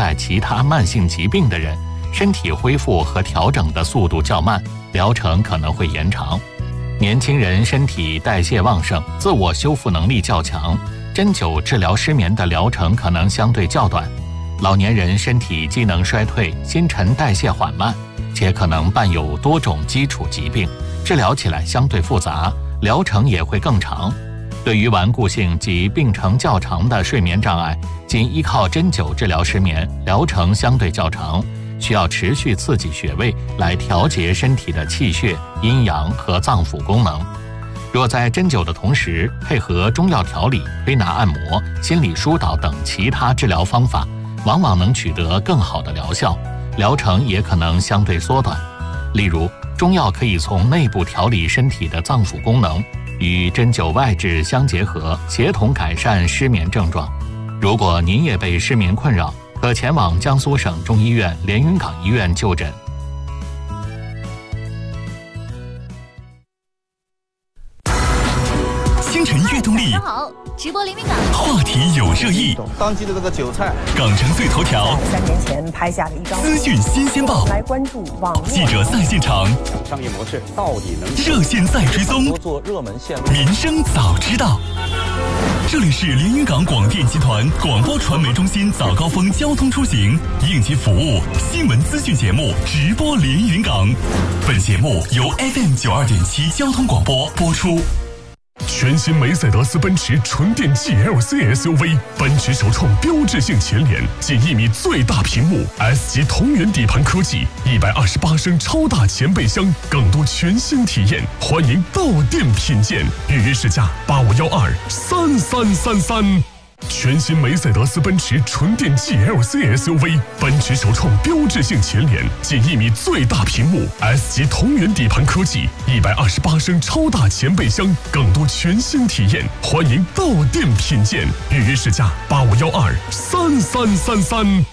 在其他慢性疾病的人，身体恢复和调整的速度较慢，疗程可能会延长。年轻人身体代谢旺盛，自我修复能力较强，针灸治疗失眠的疗程可能相对较短。老年人身体机能衰退，新陈代谢缓慢，且可能伴有多种基础疾病，治疗起来相对复杂，疗程也会更长。对于顽固性及病程较长的睡眠障碍，仅依靠针灸治疗失眠，疗程相对较长，需要持续刺激穴位来调节身体的气血、阴阳和脏腑功能。若在针灸的同时配合中药调理、推拿按摩、心理疏导等其他治疗方法，往往能取得更好的疗效，疗程也可能相对缩短。例如，中药可以从内部调理身体的脏腑功能，与针灸外治相结合，协同改善失眠症状。如果您也被失眠困扰，可前往江苏省中医院连云港医院就诊。 星辰悦动力， 大家好，直播连云港， 话题有热议， 当季的这个韭菜， 港城最头条 3年前拍下的一张资讯新鲜报， 来关注网络记者在现场， 商业模式到底能热线在追踪， 多做热门线路， 民生早知道。这里是连云港广电集团广播传媒中心早高峰交通出行应急服务新闻资讯节目直播连云港，本节目由 FM 92.7交通广播播出。 全新梅赛德斯奔驰纯电 GLC SUV， 奔驰首创标志性前脸，近1米最大屏幕 ，S 级同源底盘科技，128升超大前备箱，更多全新体验，欢迎到店品鉴，预约试驾85123333。全新梅赛德斯奔驰纯电 GLC SUV， 奔驰首创标志性前脸，近1米最大屏幕 ，S 级同源底盘科技，128升超大前备箱，更多全新体验，欢迎到店品鉴，预约试驾85123333。